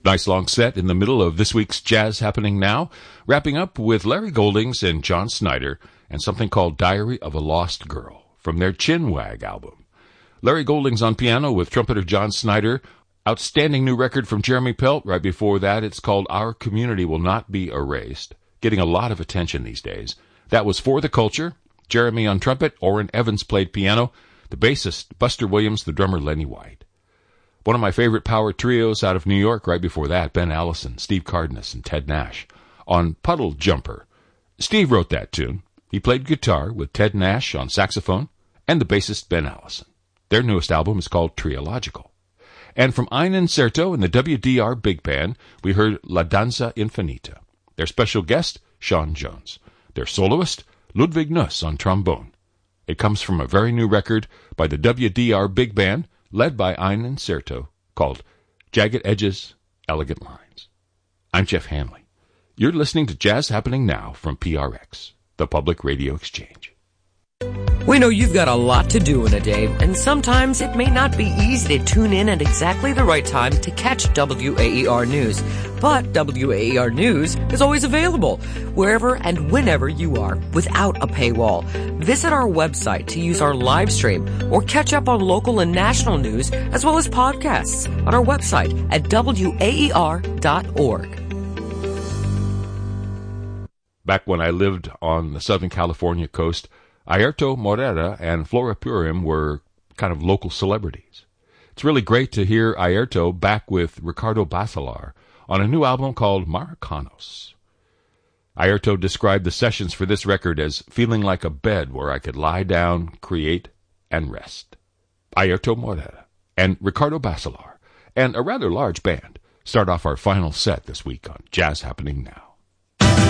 Nice long set in the middle of this week's Jazz Happening Now, wrapping up with Larry Goldings and John Snyder and something called Diary of a Lost Girl from their Chinwag album. Larry Goldings on piano with trumpeter John Snyder. Outstanding new record from Jeremy Pelt. Right before that, it's called Our Community Will Not Be Erased. Getting a lot of attention these days. That was For the Culture. Jeremy on trumpet, Orrin Evans played piano, the bassist Buster Williams, the drummer Lenny White. One of my favorite power trios out of New York right before that, Ben Allison, Steve Cardenas, and Ted Nash. On Puddle Jumper, Steve wrote that tune. He played guitar with Ted Nash on saxophone and the bassist Ben Allison. Their newest album is called Triological. And from Ein Incerto and the WDR Big Band, we heard La Danza Infinita. Their special guest, Sean Jones. Their soloist, Ludwig Nuss on trombone. It comes from a very new record by the WDR Big Band, led by Ein Incerto, called Jagged Edges, Elegant Lines. I'm Jeff Hanley. You're listening to Jazz Happening Now from PRX, the Public Radio Exchange. We know you've got a lot to do in a day, and sometimes it may not be easy to tune in at exactly the right time to catch WAER News. But WAER News is always available, wherever and whenever you are, without a paywall. Visit our website to use our live stream or catch up on local and national news, as well as podcasts on our website at WAER.org. Back when I lived on the Southern California coast, Airto Moreira and Flora Purim were kind of local celebrities. It's really great to hear Airto back with Ricardo Basilar on a new album called Maricanos. Airto described the sessions for this record as feeling like a bed where I could lie down, create, and rest. Airto Moreira and Ricardo Basilar and a rather large band start off our final set this week on Jazz Happening Now.